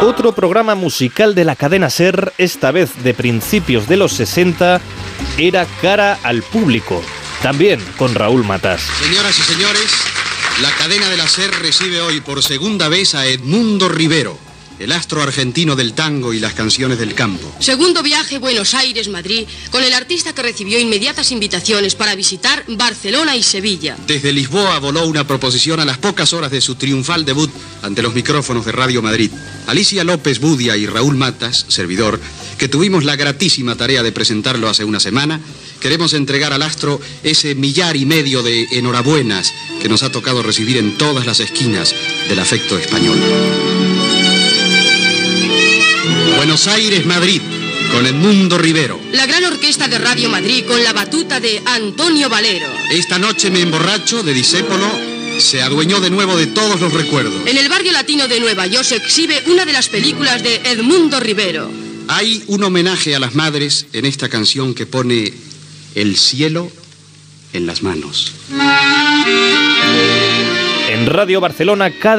Otro programa musical de la cadena SER, esta vez de principios de los 60, era Cara al Público, también con Raúl Matas. Señoras y señores, la cadena de la SER recibe hoy por segunda vez a Edmundo Rivero, el astro argentino del tango y las canciones del campo. Segundo viaje Buenos Aires-Madrid, con el artista que recibió inmediatas invitaciones para visitar Barcelona y Sevilla. Desde Lisboa voló una proposición a las pocas horas de su triunfal debut ante los micrófonos de Radio Madrid. Alicia López Budia y Raúl Matas, servidor, que tuvimos la gratísima tarea de presentarlo hace una semana, queremos entregar al astro ese 1,5 millar de enhorabuenas que nos ha tocado recibir en todas las esquinas del afecto español. Buenos Aires, Madrid, con Edmundo Rivero. La gran orquesta de Radio Madrid con la batuta de Antonio Valero. Esta noche me emborracho de Discépolo se adueñó de nuevo de todos los recuerdos. En el barrio latino de Nueva York se exhibe una de las películas de Edmundo Rivero. Hay un homenaje a las madres en esta canción que pone el cielo en las manos. En Radio Barcelona, cada